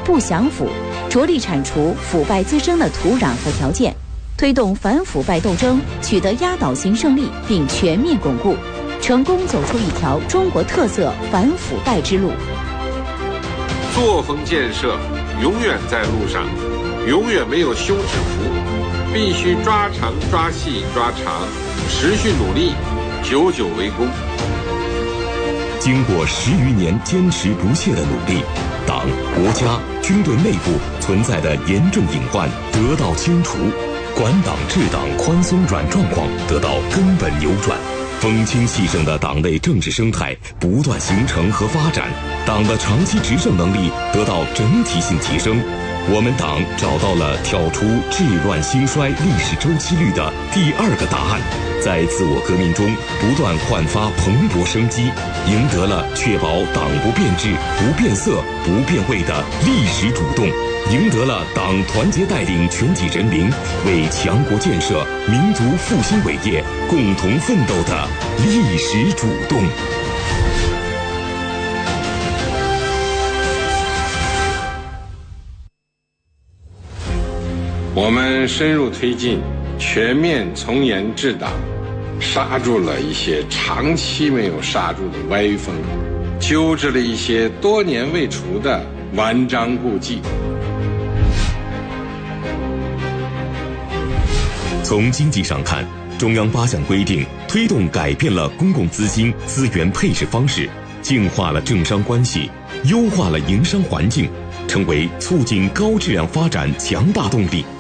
不享腐，着力铲除腐败滋生的土壤和条件，推动反腐败斗争取得压倒性胜利并全面巩固，成功走出一条中国特色反腐败之路。 作风建设永远在路上，永远没有休止符，必须抓长抓细抓长，持续努力，久久为功。 经过10余年坚持不懈的努力，党、国家、军队内部存在的严重隐患得到清除，管党治党宽松软状况得到根本扭转，风清气盛的党内政治生态不断形成和发展，党的长期执政能力得到整体性提升。我们党找到了跳出治乱兴衰历史周期率的第2个答案，在自我革命中不断焕发蓬勃生机，赢得了确保党不变质、不变色、不变味的历史主动，赢得了党团结带领全体人民为强国建设、民族复兴伟业共同奋斗的历史主动。 我们深入推进全面从严治党，刹住了一些长期没有刹住的歪风，纠治了一些多年未除的顽瘴痼疾。 从经济上看，中央8项规定推动改变了公共资金资源配置方式，净化了政商关系，优化了营商环境，成为促进高质量发展强大动力。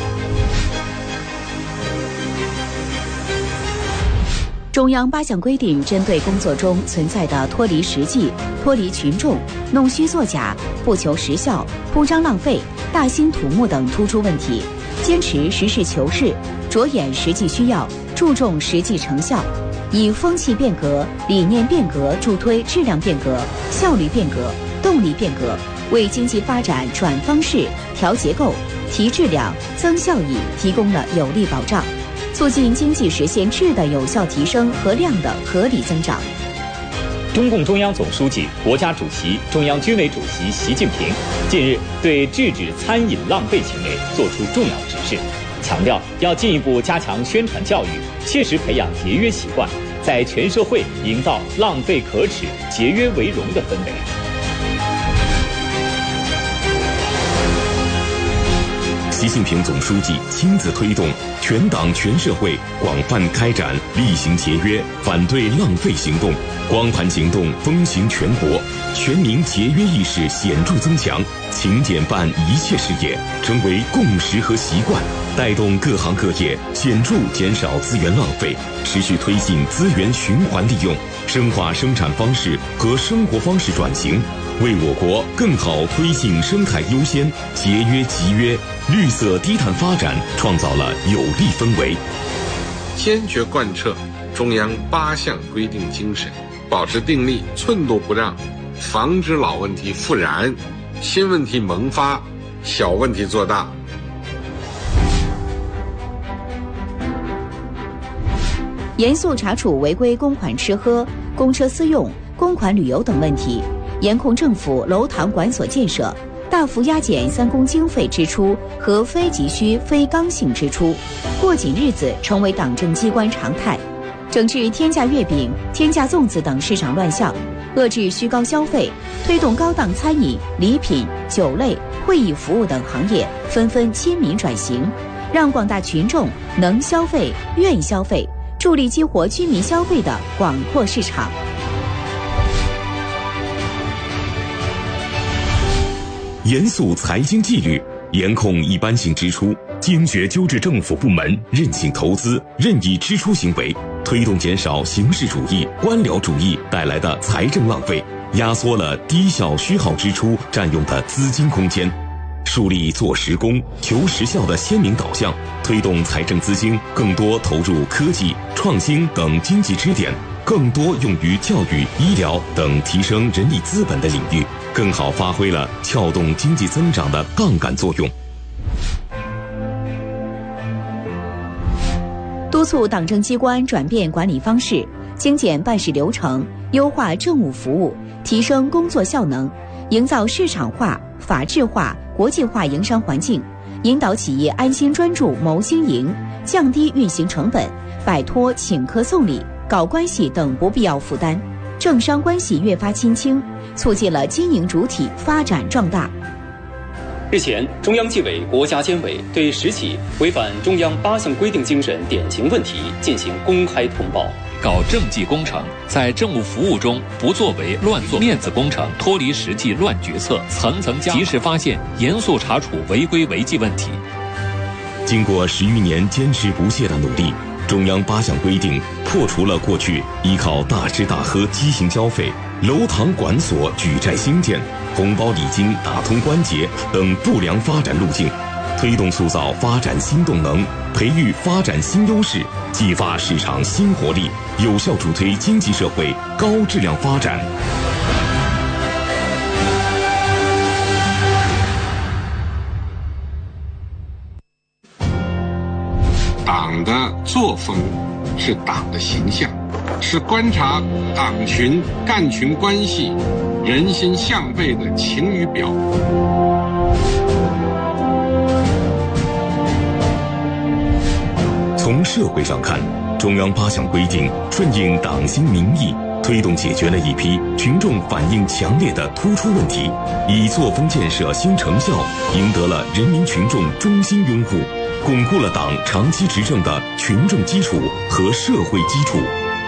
中央8项规定针对工作中存在的脱离实际、脱离群众、弄虚作假、不求实效、铺张浪费、大兴土木等突出问题，坚持实事求是，着眼实际需要，注重实际成效，以风气变革、理念变革助推质量变革、效率变革、动力变革，为经济发展转方式、调结构、提质量、增效益提供了有力保障，促进经济实现质的有效提升和量的合理增长。 中共中央总书记、国家主席、中央军委主席习近平近日对制止餐饮浪费行为作出重要指示，强调要进一步加强宣传教育，切实培养节约习惯，在全社会营造浪费可耻、节约为荣的氛围。 习近平总书记亲自推动全党全社会广泛开展厉行节约、反对浪费行动，光盘行动风行全国，全民节约意识显著增强，勤俭办一切事业成为共识和习惯，带动各行各业显著减少资源浪费，持续推进资源循环利用，深化生产方式和生活方式转型，为我国更好推进生态优先、节约集约、绿色低碳发展创造了有利氛围。 坚决贯彻中央8项规定精神，保持定力，寸度不让，防止老问题复燃，新问题萌发，小问题做大。 严肃查处违规公款吃喝、公车私用、公款旅游等问题，严控政府楼堂馆所建设，大幅压减3公经费支出和非急需、非刚性支出，过紧日子成为党政机关常态。整治天价月饼、天价粽子等市场乱象，遏制虚高消费，推动高档餐饮、礼品、酒类、会议服务等行业纷纷亲民转型，让广大群众能消费、愿消费，助力激活居民消费的广阔市场。 严肃财经纪律，严控一般性支出，坚决纠治政府部门任性投资、任意支出行为，推动减少形式主义、官僚主义带来的财政浪费，压缩了低效虚耗支出占用的资金空间，树立做实功、求实效的鲜明导向，推动财政资金更多投入科技、创新等经济支点，更多用于教育、医疗等提升人力资本的领域，更好发挥了撬动经济增长的杠杆作用。 督促党政机关转变管理方式，精简办事流程，优化政务服务，提升工作效能， 营造市场化、法治化、国际化营商环境，引导企业安心专注谋经营，降低运行成本，摆脱请客送礼、搞关系等不必要负担，政商关系越发亲清，促进了经营主体发展壮大。 日前，中央纪委国家监委对10起违反中央8项规定精神典型问题进行公开通报。 搞政绩工程，在政务服务中不作为、乱做面子工程，脱离实际乱决策，层层加码，及时发现、严肃查处违规违纪问题。 经过10余年坚持不懈的努力，中央8项规定破除了过去依靠大吃大喝畸形消费、楼堂馆所举债兴建、红包礼金打通关节等不良发展路径，推动塑造发展新动能，培育发展新优势，激发市场新活力，有效助推经济社会高质量发展。 党的作风是党的形象，是观察党群干群关系人心向背的晴雨表。 从社会上看，中央8项规定顺应党心民意，推动解决了一批群众反映强烈的突出问题，以作风建设新成效赢得了人民群众衷心拥护，巩固了党长期执政的群众基础和社会基础。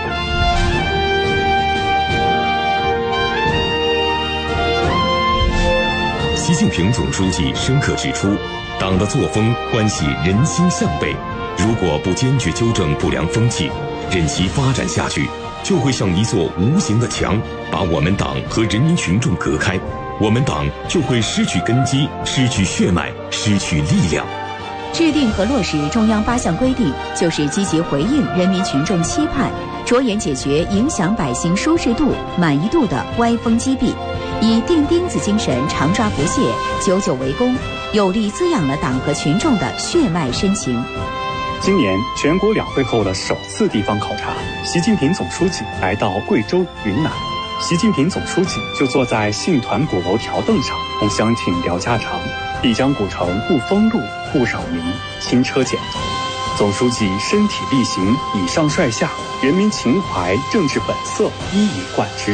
习近平总书记深刻指出，党的作风关系人心向背，如果不坚决纠正不良风气，任其发展下去，就会像一座无形的墙，把我们党和人民群众隔开，我们党就会失去根基，失去血脉，失去力量。 制定和落实中央8项规定，就是积极回应人民群众期盼，着眼解决影响百姓舒适度、满意度的歪风积弊，以钉钉子精神常抓不懈、久久为功，有力滋养了党和群众的血脉深情。 今年全国两会后的首次地方考察，习近平总书记来到贵州、云南。习近平总书记就坐在信团鼓楼条凳上，同乡亲聊家常。丽江古城不封路、不扰民，轻车简从。总书记身体力行，以上率下，人民情怀、政治本色一以贯之。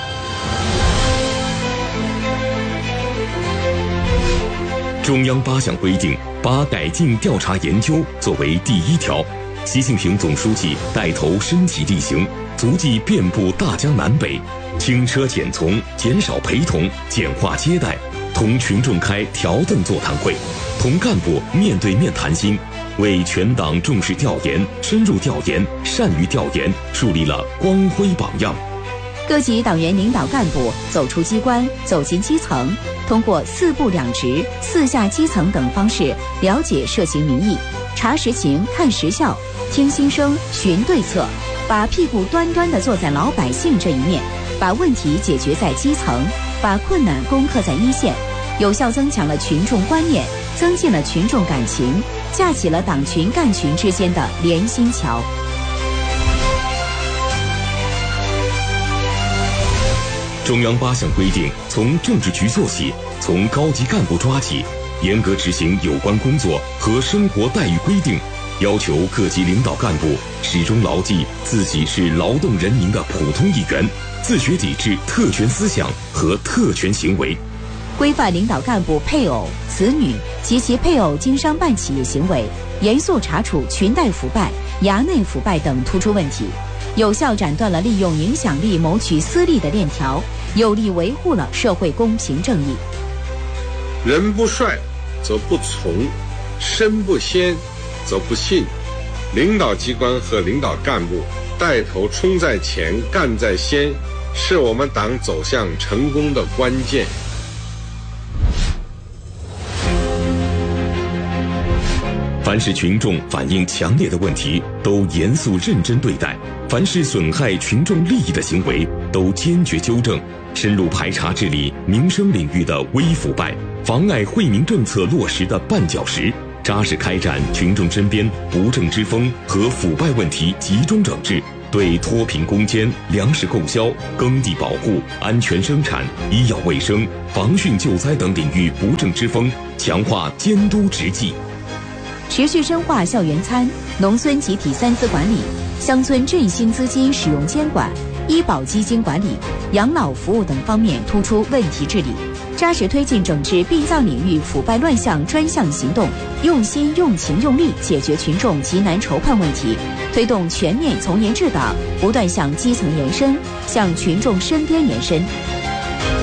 中央8项规定把改进调查研究作为第1条，习近平总书记带头身体力行，足迹遍布大江南北，轻车简从，减少陪同，简化接待，同群众开条凳座谈会，同干部面对面谈心，为全党重视调研、深入调研、善于调研树立了光辉榜样。 各级党员领导干部走出机关，走进基层，通过4部2职、4下基层等方式了解社情民意，查实情、看实效，听心声、寻对策，把屁股端端地坐在老百姓这一面，把问题解决在基层，把困难攻克在一线，有效增强了群众观念，增进了群众感情，架起了党群干群之间的连心桥。 中央8项规定从政治局做起，从高级干部抓起，严格执行有关工作和生活待遇规定，要求各级领导干部始终牢记自己是劳动人民的普通一员，自觉抵制特权思想和特权行为。 规范领导干部配偶、子女及其配偶经商办企业行为，严肃查处裙带腐败、衙内腐败等突出问题，有效斩断了利用影响力谋取私利的链条，有力维护了社会公平正义。 人不率则不从，身不先则不信。领导机关和领导干部带头冲在前、干在先，是我们党走向成功的关键。 凡是群众反映强烈的问题，都严肃认真对待；凡是损害群众利益的行为，都坚决纠正，深入排查治理民生领域的微腐败，妨碍惠民政策落实的绊脚石，扎实开展群众身边不正之风和腐败问题集中整治， 对脱贫攻坚、粮食供销、耕地保护、安全生产、医药卫生、防汛救灾等领域不正之风，强化监督执纪。 持续深化校园参、农村集体三资管理、乡村振兴资金使用监管、医保基金管理、养老服务等方面突出问题治理，扎实推进整治殡葬领域腐败乱象专项行动，用心用情用力解决群众急难愁盼问题，推动全面从严治党不断向基层延伸，向群众身边延伸。